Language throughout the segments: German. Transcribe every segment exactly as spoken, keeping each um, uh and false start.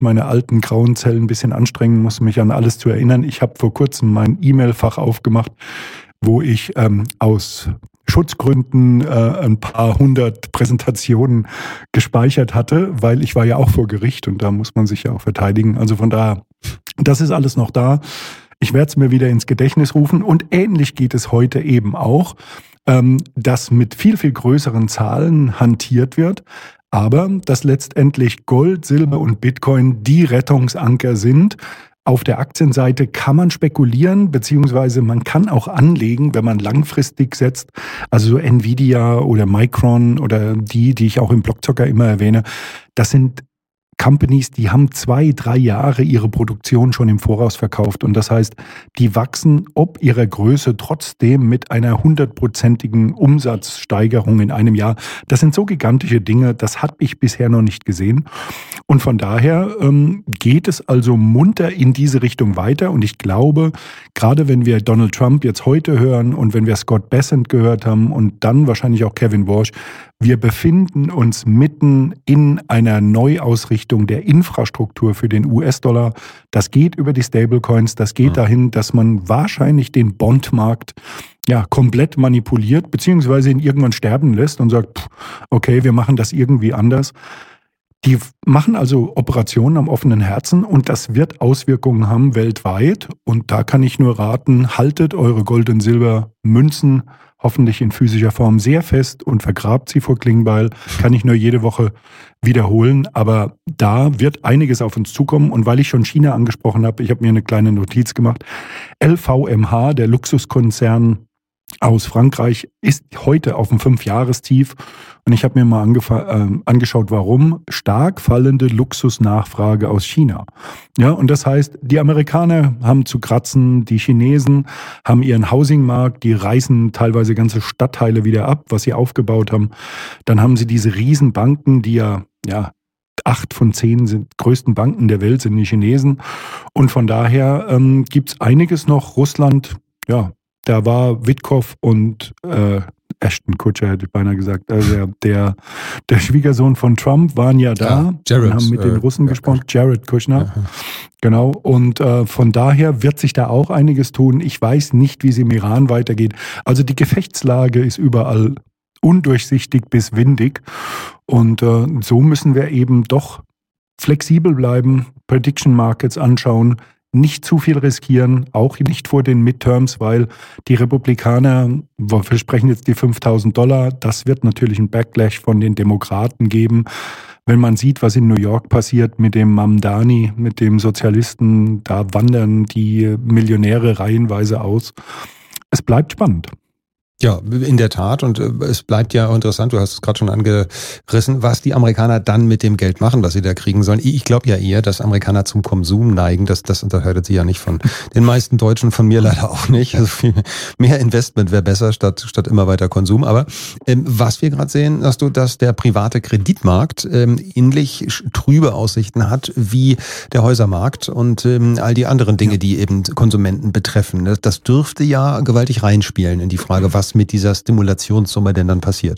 meine alten grauen Zellen ein bisschen anstrengen muss, mich an alles zu erinnern. Ich habe vor kurzem mein E-Mail-Fach aufgemacht, wo ich ähm, aus Schutzgründen äh, ein paar hundert Präsentationen gespeichert hatte, weil ich war ja auch vor Gericht und da muss man sich ja auch verteidigen. Also von daher, das ist alles noch da. Ich werde es mir wieder ins Gedächtnis rufen und ähnlich geht es heute eben auch, ähm, dass mit viel, viel größeren Zahlen hantiert wird, aber dass letztendlich Gold, Silber und Bitcoin die Rettungsanker sind. Auf der Aktienseite kann man spekulieren, beziehungsweise man kann auch anlegen, wenn man langfristig setzt. Also so Nvidia oder Micron oder die, die ich auch im Blockzocker immer erwähne, das sind Companies, die haben zwei, drei Jahre ihre Produktion schon im Voraus verkauft. Und das heißt, die wachsen ob ihrer Größe trotzdem mit einer hundertprozentigen Umsatzsteigerung in einem Jahr. Das sind so gigantische Dinge, das habe ich bisher noch nicht gesehen. Und von daher ähm, geht es also munter in diese Richtung weiter. Und ich glaube, gerade wenn wir Donald Trump jetzt heute hören und wenn wir Scott Bessent gehört haben und dann wahrscheinlich auch Kevin Warsh, wir befinden uns mitten in einer Neuausrichtung der Infrastruktur für den U S-Dollar. Das geht über die Stablecoins, das geht dahin, dass man wahrscheinlich den Bondmarkt ja komplett manipuliert, beziehungsweise ihn irgendwann sterben lässt und sagt, pff, okay, wir machen das irgendwie anders. Die machen also Operationen am offenen Herzen und das wird Auswirkungen haben weltweit. Und da kann ich nur raten, haltet eure Gold- und Silbermünzen hoffentlich in physischer Form sehr fest und vergrabt sie vor Klingbeil. Kann ich nur jede Woche wiederholen. Aber da wird einiges auf uns zukommen. Und weil ich schon China angesprochen habe, ich habe mir eine kleine Notiz gemacht. L V M H, der Luxuskonzern aus Frankreich, ist heute auf dem Fünfjahrestief. Und ich habe mir mal angefa- äh, angeschaut, warum. Stark fallende Luxusnachfrage aus China. Ja, und das heißt, die Amerikaner haben zu kratzen, die Chinesen haben ihren Housingmarkt, die reißen teilweise ganze Stadtteile wieder ab, was sie aufgebaut haben. Dann haben sie diese Riesenbanken, die ja, ja, acht von zehn sind, größten Banken der Welt sind die Chinesen. Und von daher ähm, gibt es einiges noch. Russland, ja, da war Witkow und äh, Ashton Kutcher, hätte ich beinahe gesagt, also der, der, der Schwiegersohn von Trump waren ja da ja, Jared, und haben mit äh, den Russen ja, gesprochen, Jared Kushner. Ja. Genau, und äh, von daher wird sich da auch einiges tun. Ich weiß nicht, wie es im Iran weitergeht. Also die Gefechtslage ist überall undurchsichtig bis windig und äh, so müssen wir eben doch flexibel bleiben, Prediction Markets anschauen, nicht zu viel riskieren, auch nicht vor den Midterms, weil die Republikaner versprechen jetzt die fünftausend Dollar. Das wird natürlich einen Backlash von den Demokraten geben. Wenn man sieht, was in New York passiert mit dem Mamdani, mit dem Sozialisten, da wandern die Millionäre reihenweise aus. Es bleibt spannend. Ja, in der Tat. Und es bleibt ja auch interessant, du hast es gerade schon angerissen, was die Amerikaner dann mit dem Geld machen, was sie da kriegen sollen. Ich glaube ja eher, dass Amerikaner zum Konsum neigen. Das, das unterscheidet sie ja nicht von den meisten Deutschen, von mir leider auch nicht. Also viel mehr Investment wäre besser, statt, statt immer weiter Konsum. Aber ähm, was wir gerade sehen, hast du, dass der private Kreditmarkt ähm, ähnlich trübe Aussichten hat wie der Häusermarkt und ähm, all die anderen Dinge, die eben Konsumenten betreffen. Das, das dürfte ja gewaltig reinspielen in die Frage, was mit dieser Stimulationssumme denn dann passiert.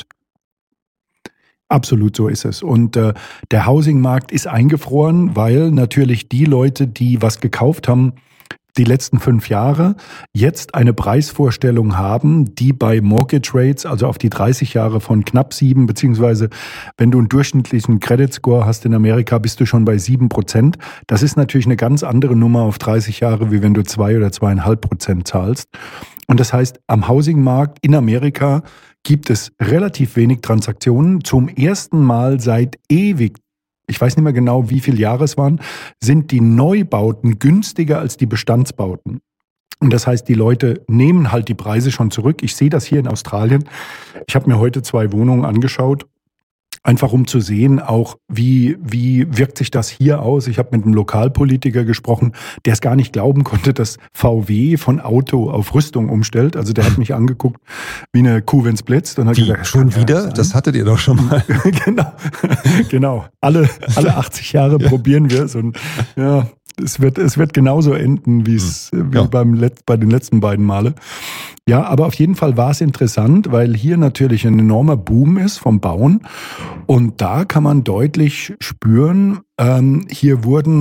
Absolut, so ist es. Und äh, der Housingmarkt ist eingefroren, weil natürlich die Leute, die was gekauft haben, die letzten fünf Jahre jetzt eine Preisvorstellung haben, die bei Mortgage Rates, also auf die dreißig Jahre von knapp sieben, beziehungsweise wenn du einen durchschnittlichen Credit Score hast in Amerika, bist du schon bei sieben Prozent. Das ist natürlich eine ganz andere Nummer auf dreißig Jahre, wie wenn du zwei oder zweieinhalb Prozent zahlst. Und das heißt, am Housingmarkt in Amerika gibt es relativ wenig Transaktionen. Zum ersten Mal seit ewig, ich weiß nicht mehr genau, wie viele Jahre es waren, sind die Neubauten günstiger als die Bestandsbauten. Und das heißt, die Leute nehmen halt die Preise schon zurück. Ich sehe das hier in Australien. Ich habe mir heute zwei Wohnungen angeschaut. Einfach um zu sehen, auch wie, wie wirkt sich das hier aus. Ich habe mit einem Lokalpolitiker gesprochen, der es gar nicht glauben konnte, dass V W von Auto auf Rüstung umstellt. Also der hat mich angeguckt wie eine Kuh, wenn's blitzt. Und hat wie, gesagt, schon wieder? Sein. Das hattet ihr doch schon mal. genau, genau. Alle, alle achtzig Jahre probieren wir es. Und ja, es wird, es wird genauso enden, wie es wie Ja. beim Let bei den letzten beiden Male. Ja, aber auf jeden Fall war es interessant, weil hier natürlich ein enormer Boom ist vom Bauen. Und da kann man deutlich spüren, ähm, hier wurden